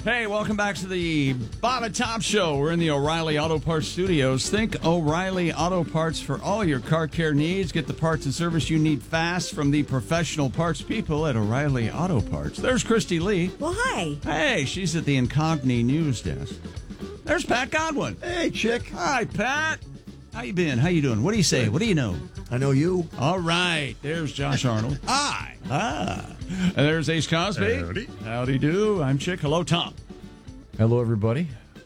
Hey, welcome back to the Bob and Tom Show. We're in the O'Reilly Auto Parts studios. Think O'Reilly Auto Parts for all your car care needs. Get the parts and service you need fast from the professional parts people at O'Reilly Auto Parts. There's Christy Lee. Well, hi. Hey, she's at the Incogni news desk. There's Pat Godwin. Hey, chick. Hi, Pat. How you been? How you doing? What do you say? What do you know? I know you. All right. There's Josh Arnold. Hi. And there's Ace Cosby. Howdy. Howdy do. I'm Chick. Hello, Tom. Hello, everybody.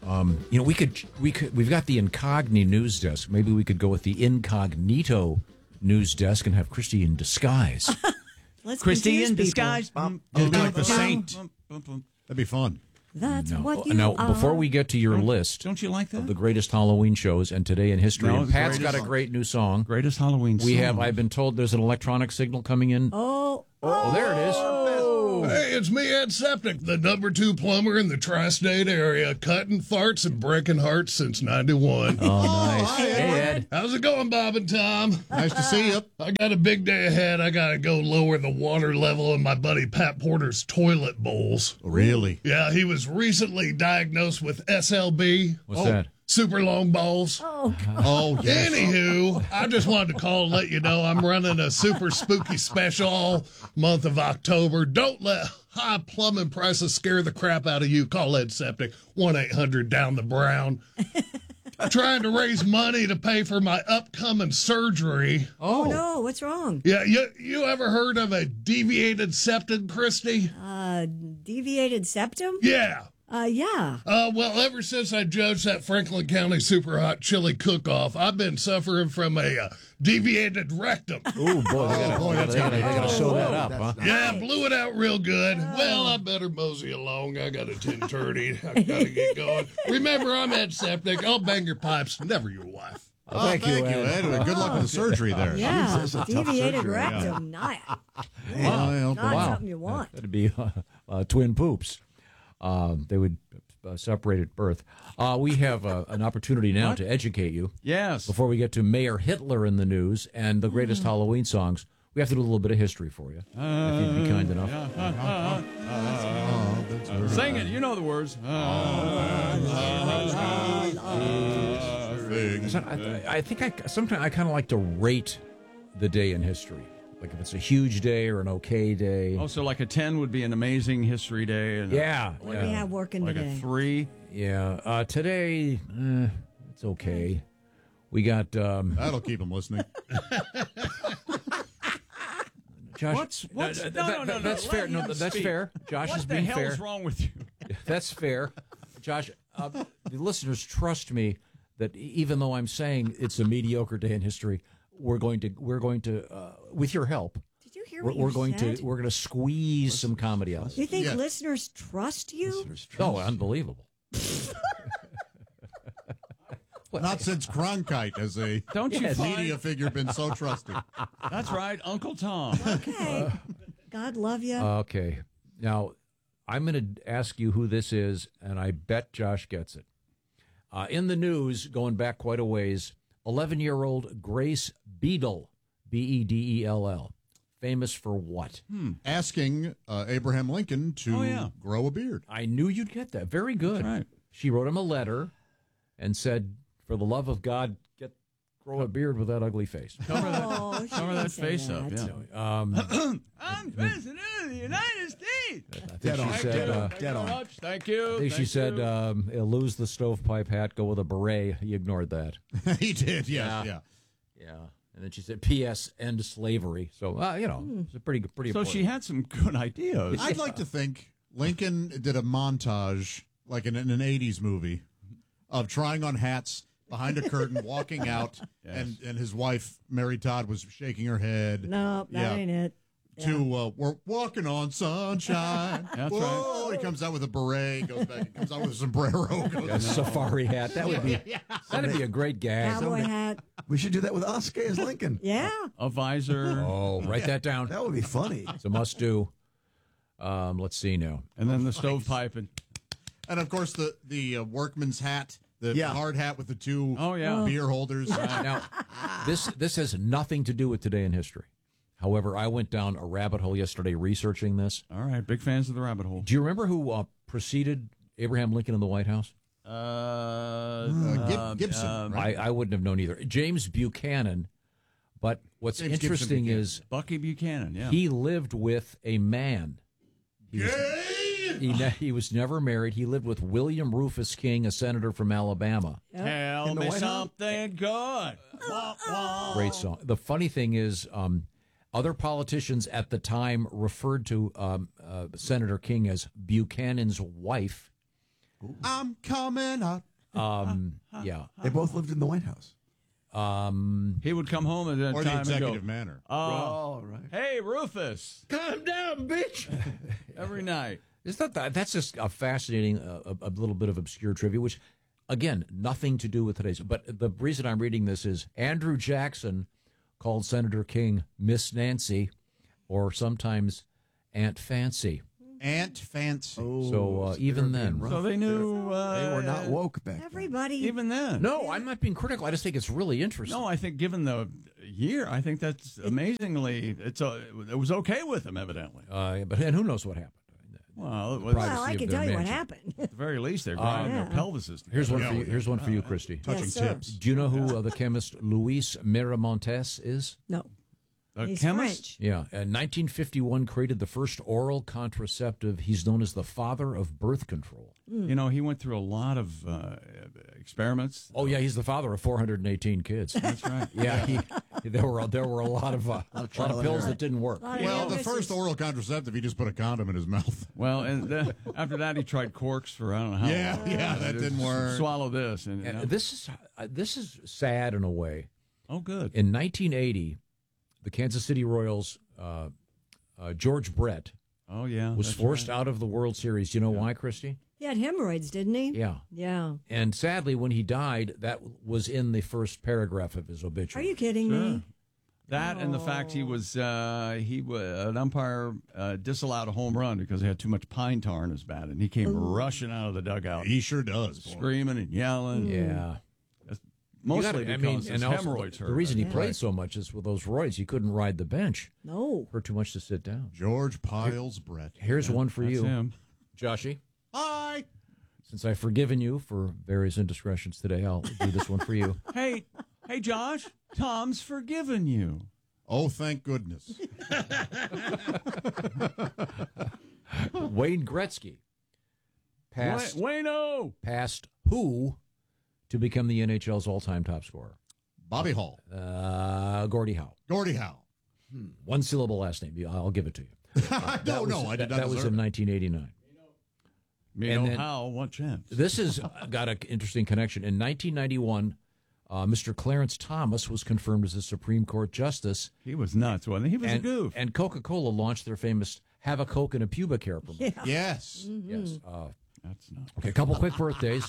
We've got the Incogni news desk. Maybe we could go with the Incognito news desk and have Christy in disguise. Let's Christy in confuse disguise. people. Like the saint. That'd be fun. That's what you Now, are. before we get to your list Don't you like that? of the greatest Halloween shows and today in history, No, and the Pat's greatest- got a great new song. Greatest Halloween song. We have, I've been told there's an electronic signal coming in. Oh, there it is. Hey, it's me, Ed Septic, the number 2 plumber in the tri-state area, cutting farts and breaking hearts since 91. Oh, nice. Hey, Ed. How's it going, Bob and Tom? Nice to see you. I got a big day ahead. I got to go lower the water level in my buddy Pat Porter's toilet bowls. Really? Yeah, he was recently diagnosed with SLB. What's that? Super long balls. Oh, yes. Anywho, I just wanted to call and let you know I'm running a super spooky special all month of October. Don't let high plumbing prices scare the crap out of you. Call Ed Septic, 1-800-DOWN-THE-BROWN. I'm trying to raise money to pay for my upcoming surgery. oh no, what's wrong? Yeah, you ever heard of a deviated septum, Christy? Deviated septum? Yeah. Yeah. Well, ever since I judged that Franklin County Super Hot Chili Cook-Off, I've been suffering from a deviated rectum. Oh, boy, they gotta sew that up, huh? Yeah, blew it out real good. Well, I better mosey along. I got a 10:30. I gotta get going. Remember, I'm Ed Septic. I'll bang your pipes, never your wife. Thank you, Ed. Good luck with the surgery there. Yeah. Jesus, that's a tough Deviated surgery, rectum. Not Well, something you want. That'd be twin poops. They would separate at birth. We have an opportunity now to educate you. Yes. Before we get to Mayor Hitler in the news and the greatest Halloween songs, we have to do a little bit of history for you, if you'd be kind enough. Sing it. You know the words. I think sometimes I kind of like to rate the day in history. Like if it's a huge day or an okay day. Also, like a 10 would be an amazing history day. And Yeah. What do we have working like today? a 3. Yeah. Today, it's okay. We got That'll keep them listening. Josh. What's no. That's Let fair. him No, that's speak. fair. Josh What is the being hell fair. is wrong with you? That's fair. Josh, the listeners trust me that even though I'm saying it's a mediocre day in history, we're going to with your help. Did you hear what We're you going said? to squeeze some comedy out. You think Yeah. listeners trust you? Oh, unbelievable. Not since Cronkite has a Don't you find? media figure been so trusted. That's right, Uncle Tom. Okay. God love you. Okay. Now, I'm going to ask you who this is, and I bet Josh gets it. In the news, going back quite a ways, 11-year-old Grace Beadle, Bedell, famous for what? Asking Abraham Lincoln to Oh, yeah. grow a beard. I knew you'd get that. Very good. That's right. She wrote him a letter and said, for the love of God, grow a beard with that ugly face. Oh, she Cover didn't that say face that. up, yeah. I'm President of the United States. I think she said, Thank you very much. Thank you. I think she said, lose the stovepipe hat, go with a beret. He ignored that. He did, yes, yeah. Yeah. And then she said, P.S. End slavery. So, it's a pretty So important. she had some good ideas. I'd like to think Lincoln did a montage, like in an 80s movie, of trying on hats behind a curtain, walking out, Yes. and his wife, Mary Todd, was shaking her head. No, that Yeah. ain't it. To we're walking on sunshine. That's Whoa, right. He comes out with a beret, goes back, comes out with a sombrero. A safari hat. That'd be a great gag. Cowboy hat. We should do that with Oscar as Lincoln. Yeah. A visor. Oh, write that down. That would be funny. It's a must do. Let's see now. And then the stovepipe. And of course the workman's hat, the Yeah. hard hat with the two Oh, yeah. beer holders. Now, this has nothing to do with today in history. However, I went down a rabbit hole yesterday researching this. All right. Big fans of the rabbit hole. Do you remember who preceded Abraham Lincoln in the White House? Gibson. Right? I wouldn't have known either. James Buchanan. But what's James interesting Gibson is Bucky Buchanan. Yeah. he lived with a man. He was never married. He lived with William Rufus King, a senator from Alabama. Tell In the me White House? something good. Wah, wah. Great song. The funny thing is, other politicians at the time referred to Senator King as Buchanan's wife. I'm coming up. Yeah. They both lived in the White House. He would come home at that Or time the executive and go, manner. Oh, right. hey, Rufus, Calm down, bitch. every night. That's just a fascinating, a little bit of obscure trivia, which, again, nothing to do with today's. But the reason I'm reading this is Andrew Jackson called Senator King Miss Nancy, or sometimes Aunt Fancy. Aunt Fancy. So even then, So they knew. They were not woke back then. Everybody. Even then. no, I'm not being critical. I just think it's really interesting. No, I think given the year, I think that's amazingly. It was okay with them, evidently. But and who knows what happened? Well, it was, Privacy Well, I of can their tell you what mansion. happened. at the very least, they're grinding Yeah. their pelvises. Here's one for you. Yeah. Here's one for you, Christy. Touching Yes, sir. tips. Do you know who the chemist Luis Miramontes is? No. A He's chemist. French. Yeah, in 1951 created the first oral contraceptive. He's known as the father of birth control. You know, he went through a lot of experiments. Oh yeah, he's the father of 418 kids. That's right. Yeah, there were a lot of pills that didn't work. Lot of Well, the illnesses. first oral contraceptive, he just put a condom in his mouth. Well, and after that, he tried corks for I don't know how Yeah, long. yeah, that didn't work. Swallow this, and And this is sad in a way. oh, good. In 1980, the Kansas City Royals, George Brett, Oh, yeah, was that's forced right. out of the World Series. Do you know why, Christy? He had hemorrhoids, didn't he? Yeah. Yeah. And sadly, when he died, that was in the first paragraph of his Are obituary. you kidding me? That and the fact he was an umpire disallowed a home run because he had too much pine tar in his bat, and he came rushing out of the dugout, He sure does. Boy. screaming and yelling. Yeah. Mostly You gotta- because his and also hemorrhoids hurt. The reason he Yeah. played so much is with those roids, he couldn't ride the bench. No. Hurt too much to sit down. George Piles Brett. Here's one for That's you, him. Joshy. Hi. Since I've forgiven you for various indiscretions today, I'll do this one for you. Hey, Josh, Tom's forgiven you. Oh, thank goodness. Wayne Gretzky passed Wayno. who to become the NHL's all-time top scorer? Bobby Hall. Gordie Howe. Gordie Howe. One syllable last name. I'll give it to you. I don't know. I did not That was deserve in it. 1989. Me And know then- how? What chance? This has got an interesting connection. In 1991, Mr. Clarence Thomas was confirmed as a Supreme Court justice. He was nuts, wasn't he? He was a And, goof. and Coca-Cola launched their famous "Have a Coke and a Pubic Hair" promotion. Yes. Yes. That's nuts. Okay, a couple quick birthdays.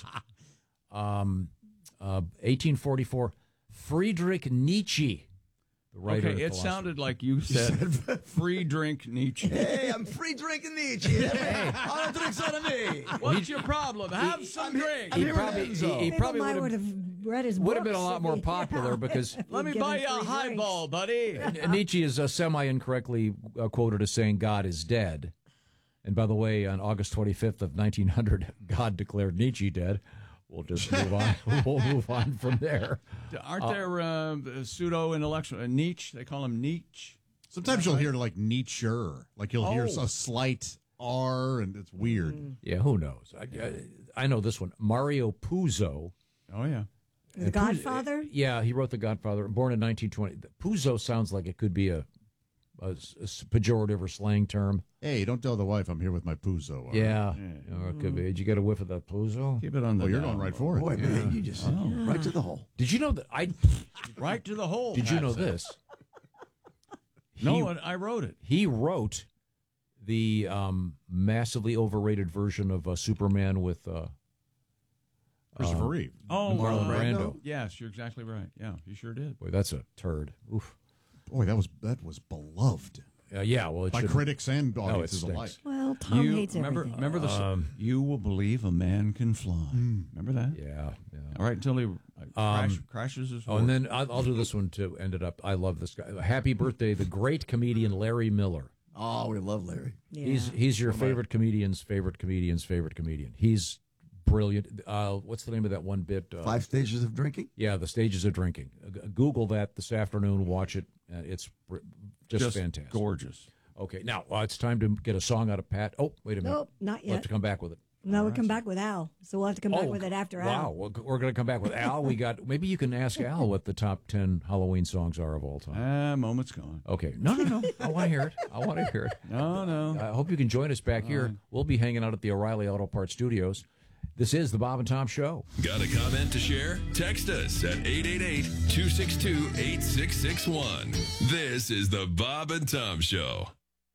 1844, Friedrich Nietzsche, the writer. Okay, and it philosopher. sounded like you said free drink Nietzsche. Hey, I'm free drinking Nietzsche. Hey, I don't drink son of me. What's your problem? Have some drink. He here with probably, Enzo. he People probably might would have read his would have been a books lot if more he- popular because Let me Give buy him you a free highball, buddy. Nietzsche is semi-incorrectly quoted as saying God is dead. And by the way, on August 25th of 1900, God declared Nietzsche dead. We'll just move on. We'll move on from there. Aren't there pseudo-intellectual Nietzsche? They call him Nietzsche. Sometimes you'll hear like Nietzsche. Like you'll hear Oh. a slight R, and it's weird. Yeah, who knows? I know this one. Mario Puzo. Oh yeah. The Godfather? Yeah, he wrote The Godfather. Born in 1920. Puzo sounds like it could be a pejorative or slang term. Hey, don't tell the wife I'm here with my Puzo. all right? Yeah. Or it could be. Did you get a whiff of that Puzo? Keep it on the. Oh, you're down going right low. for it. Boy, man, you just right to the hole. Did you know that Right to the hole. Did you know Pat said. this? No, I wrote it. He wrote the massively overrated version of Superman with Christopher Reeve. Oh, Marlon Brando. Yes, you're exactly right. Yeah, you sure did. boy, that's a turd. Oof. Boy, that was beloved Yeah, well, it by should. critics and No, it audiences stinks. alike. Well, Tom You hates everything. remember the you will believe a man can fly. Remember that? Yeah. All right, until he crashes his. Oh, and then I'll do this one to end it up. I love this guy. Happy birthday, the great comedian Larry Miller. Oh, we love Larry. Yeah. He's your favorite comedian's favorite comedian's favorite comedian. He's brilliant. What's the name of that one bit? 5 stages of drinking. Yeah, the stages of drinking. Google that this afternoon. Watch it. It's just fantastic. Gorgeous. Okay, now it's time to get a song out of Pat. Oh, wait a minute. Nope, not We'll have yet. to come back with it. No, we'll come back with Al. So we'll have to come back with it after wow. Al. Wow, we're going to come back with Al. Maybe you can ask Al what the top 10 Halloween songs are of all time. Moment's gone. Okay. No. I want to hear it. No. I hope you can join us back here. We'll be hanging out at the O'Reilly Auto Parts Studios. This is the Bob and Tom Show. Got a comment to share? Text us at 888-262-8661. This is the Bob and Tom Show.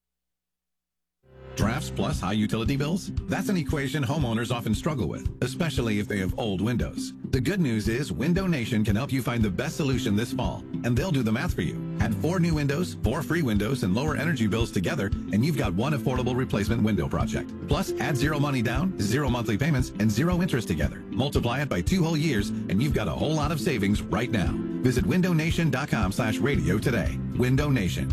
Drafts plus high utility bills? That's an equation homeowners often struggle with, especially if they have old windows. The good news is Window Nation can help you find the best solution this fall, and they'll do the math for you. Add 4 new windows, 4 free windows, and lower energy bills together, and you've got one affordable replacement window project. Plus, add 0 money down, 0 monthly payments, and 0 interest together. Multiply it by 2 whole years, and you've got a whole lot of savings right now. Visit windownation.com/radio today. Window Nation.